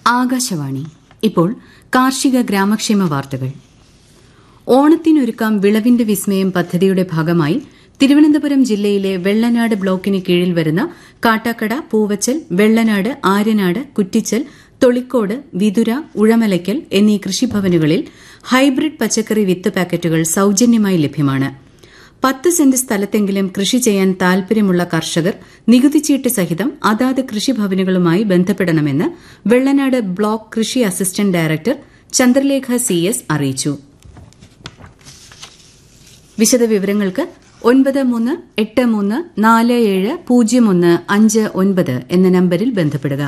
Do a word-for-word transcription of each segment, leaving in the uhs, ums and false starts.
ആകാശവാണി. ഇപ്പോൾ കാർഷിക ഗ്രാമക്ഷേമ വാർത്തകൾ. ഓണത്തിനൊരുക്കാം വിളവിന്റെ വിസ്മയം പദ്ധതിയുടെ ഭാഗമായി തിരുവനന്തപുരം ജില്ലയിലെ വെള്ളനാട് ബ്ലോക്കിന് കീഴിൽ വരുന്ന കാട്ടാക്കട, പൂവച്ചൽ, വെള്ളനാട്, ആര്യനാട്, കുറ്റിച്ചൽ, തൊളിക്കോട്, വിതുര, ഉഴമലയ്ക്കൽ എന്നീ കൃഷിഭവനുകളിൽ ഹൈബ്രിഡ് പച്ചക്കറി വിത്ത് പാക്കറ്റുകൾ സൌജന്യമായി ലഭ്യമാണ്. പത്ത് സെന്റ് സ്ഥലത്തെങ്കിലും കൃഷി ചെയ്യാൻ താൽപര്യമുള്ള കർഷകർ നികുതിച്ചീട്ട് സഹിതം അതാത് കൃഷിഭവനുകളുമായി ബന്ധപ്പെടണമെന്ന് വെള്ളനാട് ബ്ലോക്ക് കൃഷി അസിസ്റ്റന്റ് ഡയറക്ടർ ചന്ദ്രലേഖ സി എസ് അറിയിച്ചു. വിശദവിവരങ്ങൾക്ക് ഒൻപത് മൂന്ന് എട്ട് മൂന്ന് നാല് ഏഴ് പൂജ്യം ഒന്ന് അഞ്ച് ഒൻപത് എന്ന നമ്പരിൽ ബന്ധപ്പെടുക.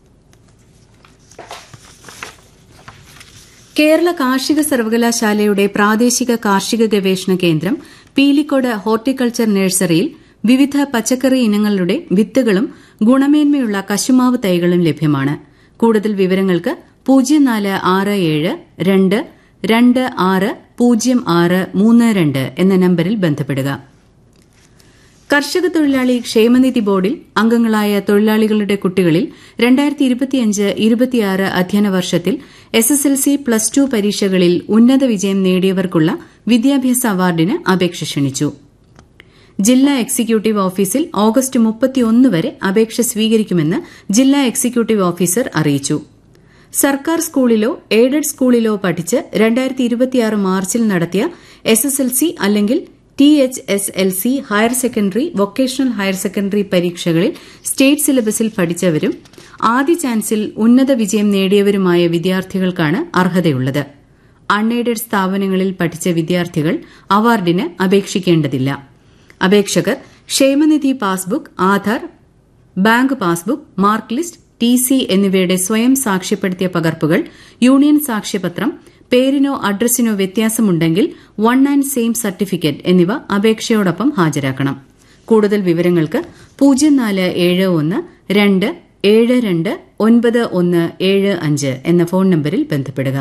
കേരള കാർഷിക സർവകലാശാലയുടെ പ്രാദേശിക കാർഷിക ഗവേഷണ കേന്ദ്രം പീലിക്കോട് ഹോർട്ടിക്കൾച്ചർ നഴ്സറിയിൽ വിവിധ പച്ചക്കറി ഇനങ്ങളുടെ വിത്തുകളും ഗുണമേന്മയുള്ള കശുമാവ് തൈകളും ലഭ്യമാണ്. കൂടുതൽ വിവരങ്ങൾക്ക് പൂജ്യം നാല് ആറ് ഏഴ് രണ്ട് രണ്ട് ആറ് പൂജ്യം ആറ് മൂന്ന് രണ്ട് എന്ന നമ്പരിൽ ബന്ധപ്പെടുക. കർഷക തൊഴിലാളി ക്ഷേമനിധി ബോർഡിൽ അംഗങ്ങളായ തൊഴിലാളികളുടെ കുട്ടികളിൽ രണ്ടായിരത്തി ഇരുപത്തിയഞ്ച് ഇരുപത്തിയാറ് അധ്യയന വർഷത്തിൽ S S L C plus two പരീക്ഷകളിൽ ഉന്നത വിജയം നേടിയവർക്കുള്ള വിദ്യാഭ്യാസ അവാർഡിന് അപേക്ഷ ക്ഷണിച്ചു. ജില്ലാ എക്സിക്യൂട്ടീവ് ഓഫീസിൽ ഓഗസ്റ്റ് മുപ്പത്തിയൊന്ന് വരെ അപേക്ഷ സ്വീകരിക്കുമെന്ന് ജില്ലാ എക്സിക്യൂട്ടീവ് ഓഫീസർ അറിയിച്ചു. സർക്കാർ സ്കൂളിലോ എയ്ഡഡ് സ്കൂളിലോ പഠിച്ച് രണ്ടായിരത്തി ഇരുപത്തിയാറ് മാർച്ചിൽ നടത്തിയ എസ് എസ് എൽ സി അല്ലെങ്കിൽ T H S L C higher secondary, vocational higher secondary പരീക്ഷകളിൽ സ്റ്റേറ്റ് സിലബസിൽ പഠിച്ചവരും ആദ്യ ചാൻസിൽ ഉന്നത വിജയം നേടിയവരുമായ വിദ്യാർത്ഥികൾക്കാണ് അർഹതയുള്ളത്. അൺഎയ്ഡഡ് സ്ഥാപനങ്ങളിൽ പഠിച്ച വിദ്യാർത്ഥികൾ അവാർഡിന് അപേക്ഷിക്കേണ്ടതില്ല. അപേക്ഷകർ ക്ഷേമനിധി passbook, Aadhaar, bank passbook, mark list, T C എന്നിവയുടെ സ്വയം സാക്ഷ്യപ്പെടുത്തിയ പകർപ്പുകൾ, union സാക്ഷ്യപത്രം, പേരിനോ അഡ്രസ്സിനോ വ്യത്യാസമുണ്ടെങ്കിൽ one and same certificate എന്നിവ അപേക്ഷയോടൊപ്പം ഹാജരാക്കണം. കൂടുതൽ വിവരങ്ങൾക്ക് പൂജ്യം നാല് ഏഴ് ഒന്ന് രണ്ട് ഏഴ് രണ്ട് ഒൻപത് ഒന്ന് ഏഴ് അഞ്ച് എന്ന ഫോൺ നമ്പരിൽ ബന്ധപ്പെടുക.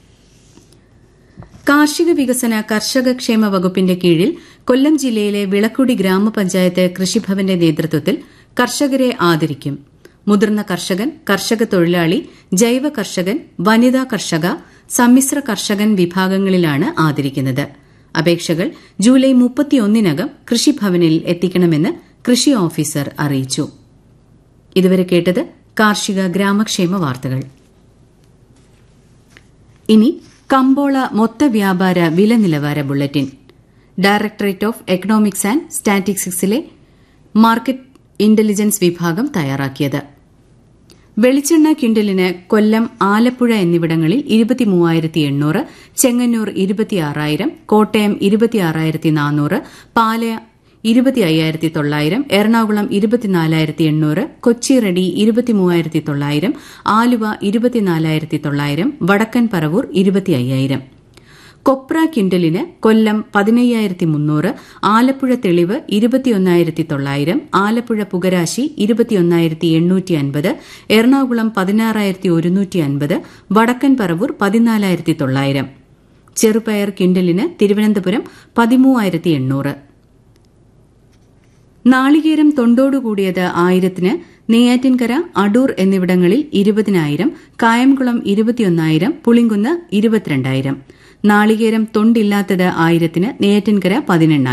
കാർഷിക വികസന കർഷക ക്ഷേമ വകുപ്പിന്റെ കീഴിൽ കൊല്ലം ജില്ലയിലെ വിളക്കുടി ഗ്രാമപഞ്ചായത്ത് കൃഷിഭവന്റെ നേതൃത്വത്തിൽ കർഷകരെ ആദരിക്കും. മുതിർന്ന കർഷകൻ, കർഷക തൊഴിലാളി, ജൈവ കർഷകൻ, വനിതാ കർഷക, സമ്മിശ്ര കർഷകൻ വിഭാഗങ്ങളിലാണ് ആദരിക്കുന്നത്. അപേക്ഷകൾ ജൂലൈ മുപ്പത്തിയൊന്നിനകം കൃഷിഭവനിൽ എത്തിക്കണമെന്ന് കൃഷി ഓഫീസർ അറിയിച്ചു. ഇതുവരെ കേട്ടത് കാർഷിക ഗ്രാമക്ഷേമ വാർത്തകൾ. ഇനി കമ്പോള മൊത്ത വ്യാപാര വില നിലവാര bulletin. Directorate of economics and സ്റ്റാറ്റിസ്റ്റിക്സിലെ market intelligence വിഭാഗം തയ്യാറാക്കിയത്. വെളിച്ചെണ്ണ ക്വിന്റലിന് കൊല്ലം, ആലപ്പുഴ എന്നിവിടങ്ങളിൽ ഇരുപത്തിമൂവായിരത്തി എണ്ണൂറ്, ചെങ്ങന്നൂർ ഇരുപത്തിയാറായിരം, കോട്ടയം ഇരുപത്തിയാറായിരത്തി നാനൂറ്, പാല ഇരുപത്തി അയ്യായിരത്തി തൊള്ളായിരം, എറണാകുളം ഇരുപത്തിനാലായിരത്തി എണ്ണൂറ്, കൊച്ചി റെഡി ഇരുപത്തിമൂവായിരത്തി തൊള്ളായിരം, ആലുവ ഇരുപത്തിനാലായിരത്തി തൊള്ളായിരം, വടക്കൻ പറവൂർ ഇരുപത്തി അയ്യായിരം. കൊപ്ര ക്വിന്റലിന് കൊല്ലം പതിനയ്യായിരത്തി മുന്നൂറ്, ആലപ്പുഴ തെളിവ് ഇരുപത്തിയൊന്നായിരത്തി തൊള്ളായിരം, ആലപ്പുഴ പുകരാശി ഇരുപത്തിയൊന്നായിരത്തി എണ്ണൂറ്റി അൻപത്, എറണാകുളം പതിനാറായിരത്തി ഒരുന്നൂറ്റി അൻപത്, വടക്കൻ പറവൂർ പതിനാലായിരത്തി തൊള്ളായിരം. ചെറുപയർ ക്വിന്റലിന് തിരുവനന്തപുരം പതിമൂവായിരത്തി എണ്ണൂറ്. നാളികേരം തൊണ്ടോടുകൂടിയത് ആയിരത്തിന് നെയ്യാറ്റിൻകര, അടൂർ എന്നിവിടങ്ങളിൽ ഇരുപതിനായിരം, കായംകുളം ഇരുപത്തിയൊന്നായിരം, പുളിങ്കുന്ന് ഇരുപത്തിരണ്ടായിരം. നാളികേരം തൊണ്ടില്ലാത്തത് ആയിരത്തിന് നെയ്യാറ്റിൻകര പതിനെണ്ണായിരം.